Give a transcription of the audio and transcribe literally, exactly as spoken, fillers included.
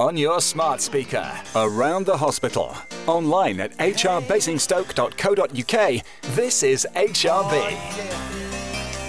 on your smart speaker. Around the hospital. Online at h r basingstoke dot co dot u k. This is H R B.